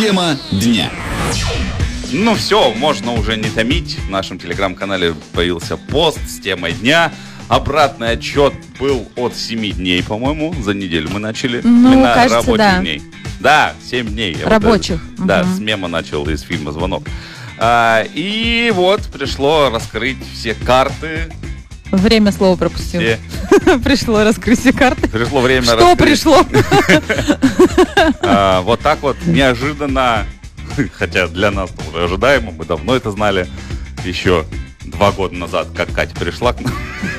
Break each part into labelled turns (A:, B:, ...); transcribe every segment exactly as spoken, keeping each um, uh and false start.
A: Тема дня.
B: Ну все, можно уже не томить. В нашем телеграм-канале появился пост с темой дня. Обратный отчет был от семи дней, по-моему. За неделю мы начали.
C: Ну,
B: Именно
C: кажется,
B: рабочих
C: да.
B: дней. Да, семь дней. Я
C: Рабочих.
B: Вот, да,
C: Угу.
B: с мема начал из фильма «Звонок». А, и вот пришло раскрыть все карты.
C: Время слова пропустил.
B: Все...
C: Пришло раскрыть все карты.
B: Пришло время
C: Что
B: раскрыть.
C: пришло?
B: А, вот так вот неожиданно, хотя для нас уже ожидаемо, мы давно это знали, еще два года назад, как Катя пришла к нам.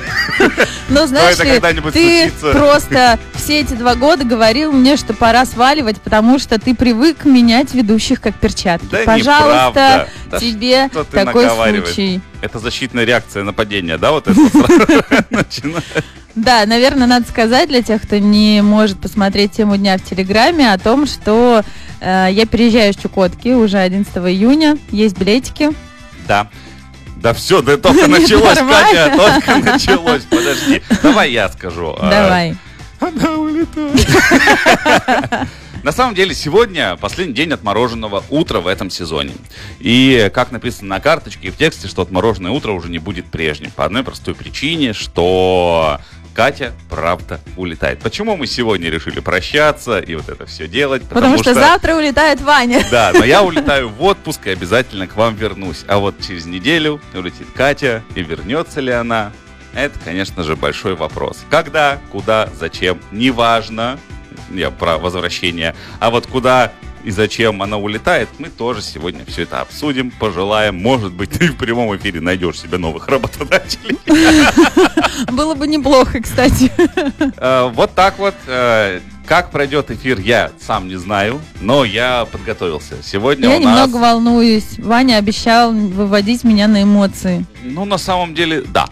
C: Но знаешь
B: это
C: ли,
B: когда-нибудь
C: ты
B: случится.
C: просто все эти два года говорил мне, что пора сваливать, потому что ты привык менять ведущих как перчатки.
B: Да
C: Пожалуйста,
B: неправда. Да
C: тебе
B: что ты
C: такой
B: наговариваешь?
C: случай.
B: Это защитная реакция на падение, да, вот это сразу начинает?
C: Да, наверное, надо сказать для тех, кто не может посмотреть тему дня в Телеграме, о том, что э, я переезжаю из Чукотки уже одиннадцатого июня, есть билетики.
B: Да. Да все, да только началось, Катя, только началось. Подожди, давай я скажу.
C: Давай.
B: Она улетает. На самом деле, сегодня последний день отмороженного утра в этом сезоне. И, как написано на карточке и в тексте, что отмороженное утро уже не будет прежним. По одной простой причине, что Катя, правда, улетает. Почему мы сегодня решили прощаться и вот это все делать?
C: Потому, Потому что, что завтра улетает Ваня.
B: Да, но я улетаю в отпуск и обязательно к вам вернусь. А вот через неделю улетит Катя, и вернется ли она? Это, конечно же, большой вопрос. Когда, куда, зачем, неважно. Я про возвращение. А вот куда и зачем она улетает, мы тоже сегодня все это обсудим, пожелаем. Может быть, ты в прямом эфире найдешь себе новых работодателей.
C: Было бы неплохо, кстати.
B: Вот так вот. Как пройдет эфир, я сам не знаю, но я подготовился. Сегодня
C: я
B: у нас...
C: немного волнуюсь. Ваня обещал выводить меня на эмоции.
B: Ну, на самом деле, да.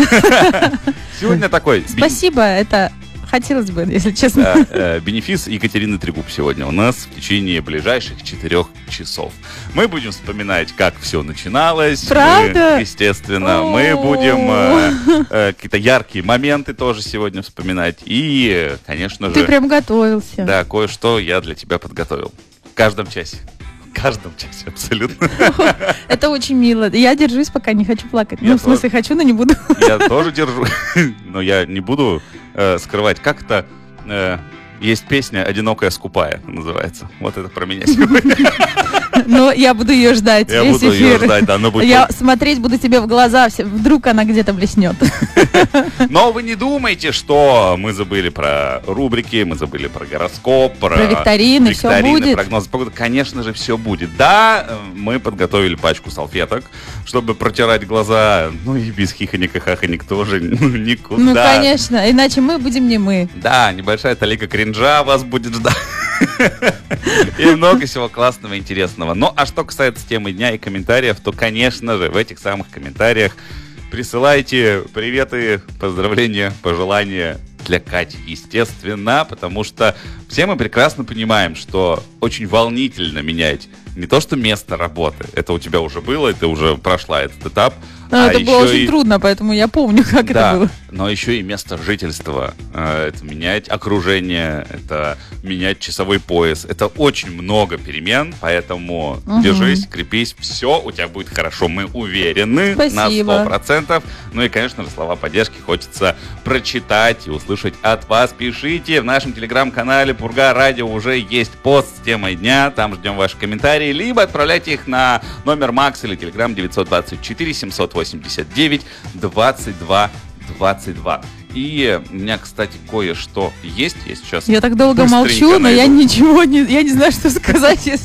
B: Сегодня такой...
C: Спасибо, это... Хотелось бы, если честно.
B: Да, э, бенефис Екатерины Трегуб сегодня у нас в течение ближайших четырех часов. Мы будем вспоминать, как все начиналось.
C: Правда?
B: Мы, естественно, мы будем э, э, какие-то яркие моменты тоже сегодня вспоминать. И, конечно же...
C: Ты прям готовился.
B: Да, кое-что я для тебя подготовил. В каждом часе. В каждом часе, абсолютно.
C: Это очень мило. Я держусь, пока не хочу плакать.
B: Я
C: ну, в смысле,
B: тоже.
C: хочу, но не буду.
B: Я тоже держу, но я не буду э, скрывать. Как-то э, есть песня «Одинокая скупая» называется. Вот это про меня сегодня.
C: Но я буду ее ждать.
B: Я
C: весь
B: буду
C: эфир.
B: ее ждать, да. Будет...
C: Я смотреть буду тебе в глаза, вдруг она где-то блеснет.
B: Но вы не думайте, что мы забыли про рубрики, мы забыли про гороскоп, про,
C: про викторины, викторины, все будет.
B: Прогнозы погоды. Конечно же, все будет. Да, мы подготовили пачку салфеток, чтобы протирать глаза. Ну и без хихонек и хахонек тоже ну, никуда.
C: Ну, конечно, иначе мы будем не мы.
B: Да, небольшая талика кринжа вас будет ждать. И много всего классного и интересного. Ну, а что касается темы дня и комментариев, то, конечно же, в этих самых комментариях присылайте приветы, поздравления, пожелания для Кати, естественно, потому что все мы прекрасно понимаем, что очень волнительно менять не то что место работы, это у тебя уже было, ты уже прошла этот этап.
C: Но
B: а
C: это было очень
B: и...
C: трудно, поэтому я помню, как
B: да,
C: это было.
B: Но еще и место жительства. Это менять окружение, это менять часовой пояс. Это очень много перемен, поэтому угу. держись, крепись, все у тебя будет хорошо. Мы уверены.
C: Спасибо.
B: На сто процентов. Ну и, конечно же, слова поддержки хочется прочитать и услышать от вас. Пишите в нашем телеграм-канале Пурга Радио, уже есть пост с темой дня. Там ждем ваши комментарии. Либо отправляйте их на номер Макс или телеграм девятьсот двадцать четыре семьсот восемьдесят девять двадцать два двадцать два. И у меня, кстати, кое-что есть. Я сейчас
C: Я так долго молчу, но я ничего не, я не знаю, что сказать, если